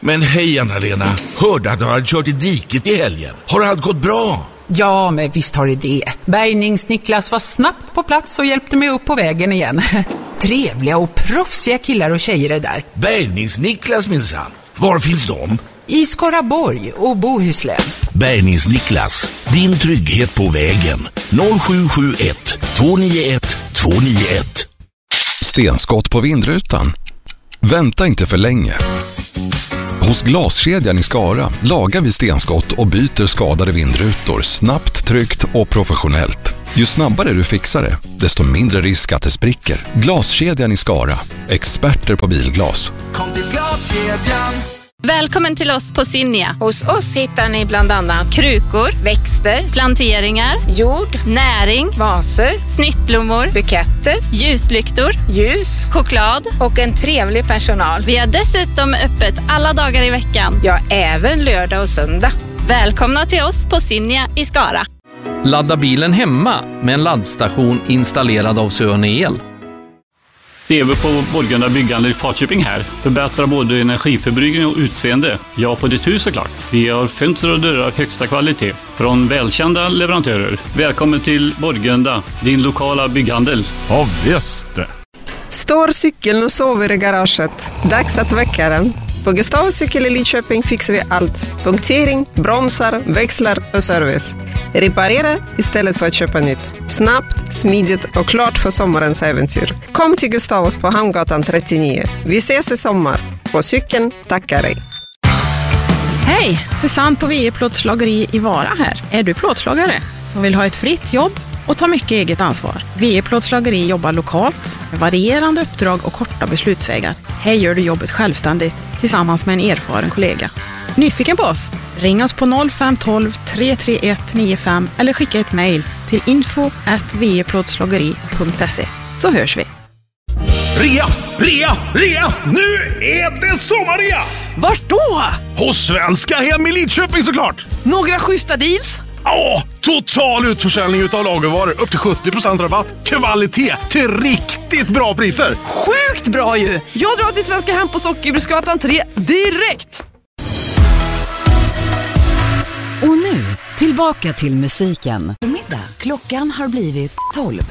Men hej Anna-Lena, hörde att du hade kört i diket i helgen. Har allt gått bra? Ja, men visst har det. Bärgnings-Niklas var snabbt på plats och hjälpte mig upp på vägen igen. Trevliga och proffsiga killar och tjejer är där. Bärgnings-Niklas minsann. Var finns de? I Skaraborg och Bohuslän. Bärgnings-Niklas, din trygghet på vägen. 0771 291 291. Stenskott på vindrutan. Vänta inte för länge. Hos Glaskedjan i Skara lagar vi stenskott och byter skadade vindrutor snabbt, tryggt och professionellt. Ju snabbare du fixar det, desto mindre risk att det spricker. Glaskedjan i Skara. Experter på bilglas. Kom till Glaskedjan. Välkommen till oss på Sinja. Hos oss hittar ni bland annat krukor, växter, planteringar, jord, näring, vaser, snittblommor, buketter, ljuslyktor, ljus choklad och en trevlig personal. Vi har dessutom öppet alla dagar i veckan. Ja, även lördag och söndag. Välkomna till oss på Sinja i Skara. Ladda bilen hemma med en laddstation installerad av Söne El. Det är vi på Borgunda byggande i Falköping här. Förbättrar både energiförbrukning och utseende. Ja, på ditt hus såklart. Vi har fönster och dörrar av högsta kvalitet från välkända leverantörer. Välkommen till Borgunda, din lokala bygghandel. Ja, visst. Står cykeln och sover i garaget. Dags att väcka den. På Gustavs cykel i Lidköping fixar vi allt. Punktering, bromsar, växlar och service. Reparera istället för att köpa nytt. Snabbt, smidigt och klart för sommarens äventyr. Kom till Gustavs på Hamngatan 39. Vi ses i sommar. På cykeln tackar dig. Hej, Susanne på VE Plåtslageri i Vara här. Är du plåtslagare som vill ha ett fritt jobb och ta mycket eget ansvar? VE Plåtslageri jobbar lokalt med varierande uppdrag och korta beslutsvägar. Här gör du jobbet självständigt tillsammans med en erfaren kollega. Nyfiken på oss? Ring oss på 0512 331 95 eller skicka ett mejl till info@veplåtslageri.se så hörs vi. Rea! Nu är det sommarrea! Vart då? Hos Svenska Hem i Lidköping såklart! Några schyssta deals? Ja, total utförsäljning utav lagervaror upp till 70% rabatt. Kvalitet till riktigt bra priser. Sjukt bra ju! Jag drar till Svenska Hem på Sockerbruksgatan 3 direkt! Och nu, tillbaka till musiken. Klockan har blivit 12.